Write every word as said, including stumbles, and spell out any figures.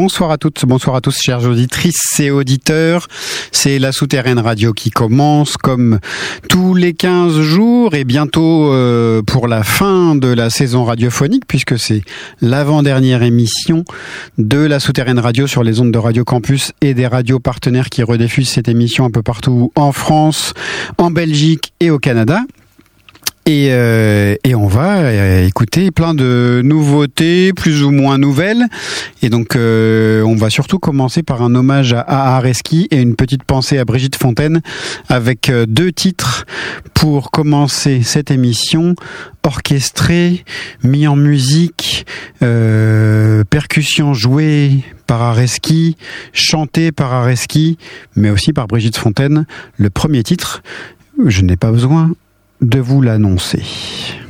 Bonsoir à toutes, bonsoir à tous, chères auditrices et auditeurs. C'est la Souterraine Radio qui commence comme tous les quinze jours et bientôt euh, pour la fin de la saison radiophonique, puisque c'est l'avant-dernière émission de la Souterraine Radio sur les ondes de Radio Campus et des radios partenaires qui rediffusent cette émission un peu partout en France, en Belgique et au Canada. Et, euh, et on va euh, écouter plein de nouveautés, plus ou moins nouvelles. Et donc, euh, on va surtout commencer par un hommage à Aar Eski et une petite pensée à Brigitte Fontaine, avec euh, deux titres pour commencer cette émission, orchestrée, mis en musique, euh, percussion jouée par Aar Eski, chanté par Aar Eski, mais aussi par Brigitte Fontaine. Le premier titre, je n'ai pas besoin de vous l'annoncer.